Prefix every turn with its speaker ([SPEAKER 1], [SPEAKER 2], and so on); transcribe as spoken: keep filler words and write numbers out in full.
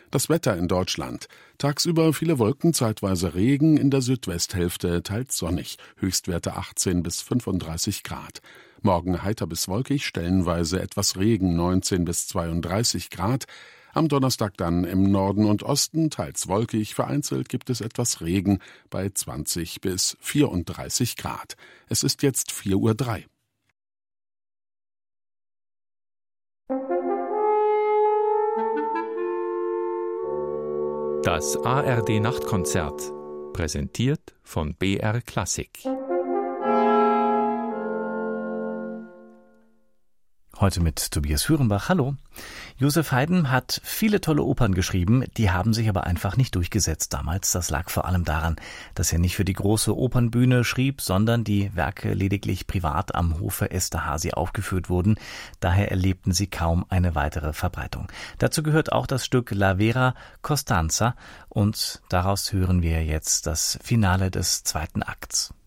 [SPEAKER 1] Das Wetter in Deutschland. Tagsüber viele Wolken, zeitweise Regen, in der Südwesthälfte teils sonnig. Höchstwerte achtzehn bis fünfunddreißig Grad. Morgen heiter bis wolkig, stellenweise etwas Regen, neunzehn bis zweiunddreißig Grad. Am Donnerstag dann im Norden und Osten teils wolkig, vereinzelt gibt es etwas Regen bei zwanzig bis vierunddreißig Grad. Es ist jetzt vier Uhr drei.
[SPEAKER 2] Das A R D-Nachtkonzert, präsentiert von B R Klassik.
[SPEAKER 3] Heute mit Tobias Führenbach. Hallo. Joseph Haydn hat viele tolle Opern geschrieben, die haben sich aber einfach nicht durchgesetzt damals. Das lag vor allem daran, dass er nicht für die große Opernbühne schrieb, sondern die Werke lediglich privat am Hofe Esterházy aufgeführt wurden. Daher erlebten sie kaum eine weitere Verbreitung. Dazu gehört auch das Stück La Vera Costanza und daraus hören wir jetzt das Finale des zweiten Akts.